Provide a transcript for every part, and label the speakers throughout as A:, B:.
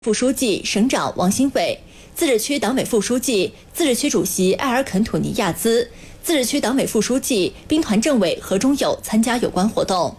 A: 副书记、省长王新伟，自治区党委副书记、自治区主席埃尔肯·土尼亚兹，自治区党委副书记、兵团政委何忠友参加有关活动。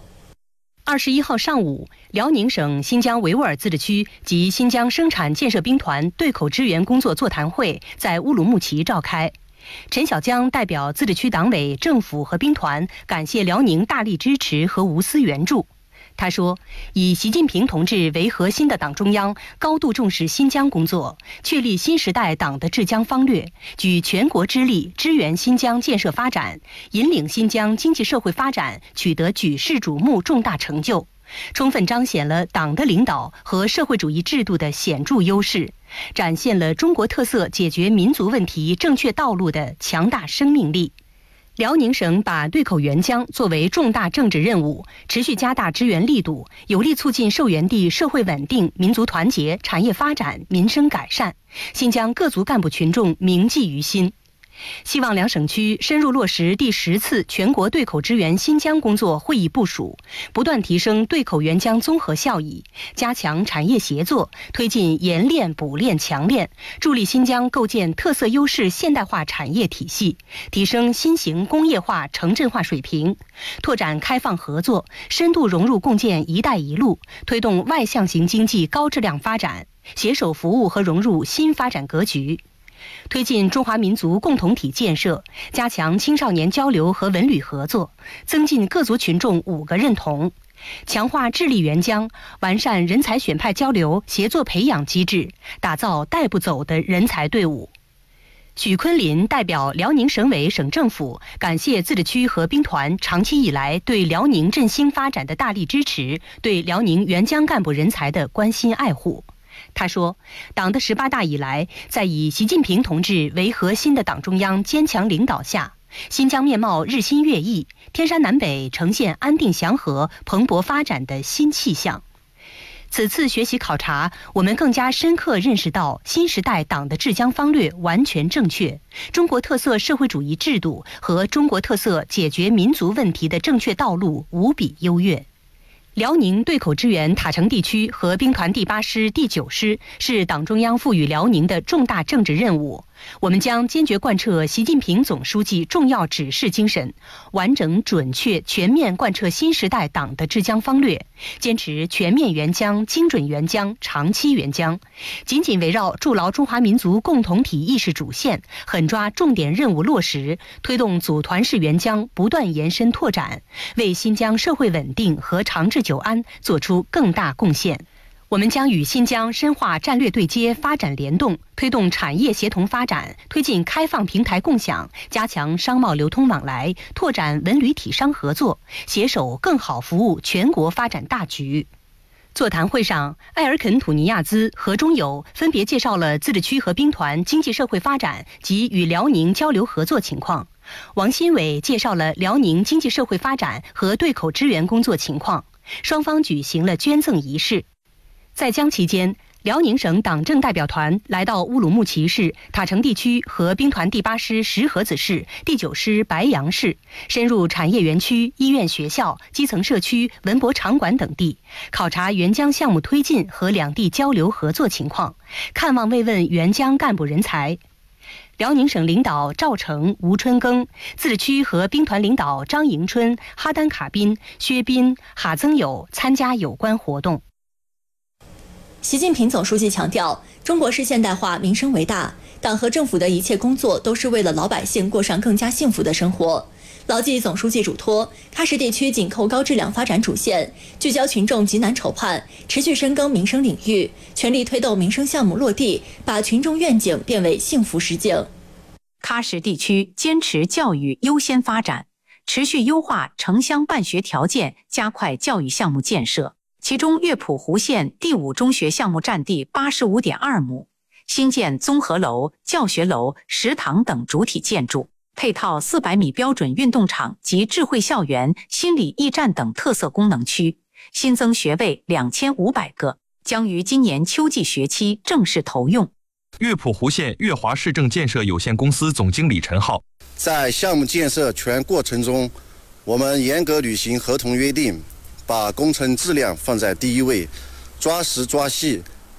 B: 21号上午，辽宁省新疆维吾尔自治区及新疆生产建设兵团对口支援工作座谈会在乌鲁木齐召开。陈小江代表自治区党委、政府和兵团感谢辽宁大力支持和无私援助。他说，以习近平同志为核心的党中央高度重视新疆工作，确立新时代党的治疆方略，举全国之力支援新疆建设发展，引领新疆经济社会发展取得举世瞩目重大成就，充分彰显了党的领导和社会主义制度的显著优势，展现了中国特色解决民族问题正确道路的强大生命力。辽宁省把对口援疆作为重大政治任务，持续加大支援力度，有力促进受援地社会稳定、民族团结、产业发展、民生改善，新疆各族干部群众铭记于心。希望两省区深入落实第10次全国对口支援新疆工作会议部署，不断提升对口援疆综合效益，加强产业协作，推进研炼、补炼、强炼，助力新疆构建特色优势现代化产业体系，提升新型工业化、城镇化水平，拓展开放合作，深度融入共建“一带一路”，推动外向型经济高质量发展，携手服务和融入新发展格局。推进中华民族共同体建设，加强青少年交流和文旅合作，增进各族群众5个认同，强化智力援疆，完善人才选派交流协作培养机制，打造带不走的人才队伍。许昆林代表辽宁省委省政府感谢自治区和兵团长期以来对辽宁振兴发展的大力支持，对辽宁援疆干部人才的关心爱护。他说，党的18大以来，在以习近平同志为核心的党中央坚强领导下，新疆面貌日新月异，天山南北呈现安定祥和、蓬勃发展的新气象。此次学习考察，我们更加深刻认识到新时代党的治疆方略完全正确，中国特色社会主义制度和中国特色解决民族问题的正确道路无比优越。辽宁对口支援塔城地区和兵团第8师、第9师是党中央赋予辽宁的重大政治任务。我们将坚决贯彻习近平总书记重要指示精神，完整、准确、全面贯彻新时代党的治疆方略，坚持全面援疆、精准援疆、长期援疆，紧紧围绕筑牢中华民族共同体意识主线，狠抓重点任务落实，推动组团式援疆不断延伸拓展，为新疆社会稳定和长治久安做出更大贡献。我们将与新疆深化战略对接、发展联动，推动产业协同发展，推进开放平台共享，加强商贸流通往来，拓展文旅体商合作，携手更好服务全国发展大局。座谈会上，埃尔肯·土尼亚兹、何忠友分别介绍了自治区和兵团经济社会发展及与辽宁交流合作情况。王新伟介绍了辽宁经济社会发展和对口支援工作情况。双方举行了捐赠仪式。在疆期间，辽宁省党政代表团来到乌鲁木齐市、塔城地区和兵团第8师石河子市、第9师白杨市，深入产业园区、医院、学校、基层社区、文博场馆等地，考察援疆项目推进和两地交流合作情况，看望慰问援疆干部人才。辽宁省领导赵成、吴春耕，自治区和兵团领导张迎春、哈丹卡宾、薛斌、哈增友参加有关活动。
A: 习近平总书记强调，中国式现代化民生为大，党和政府的一切工作都是为了老百姓过上更加幸福的生活。牢记总书记嘱托，喀什地区紧扣高质量发展主线，聚焦群众急难愁盼，持续深耕民生领域，全力推动民生项目落地，把群众愿景变为幸福实景。
C: 喀什地区坚持教育优先发展，持续优化城乡办学条件，加快教育项目建设。其中乐浦湖县第5中学项目占地85.2亩，兴建综合楼、教学楼、食堂等主体建筑，配套400米标准运动场及智慧校园、心理驿站等特色功能区，新增学位2500个，将于今年秋季学期正式投用。
D: 乐浦湖县乐华市政建设有限公司总经理陈浩，
E: 在项目建设全过程中，我们严格履行合同约定，把工程质量放在第一位，抓实抓细，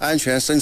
E: 安全生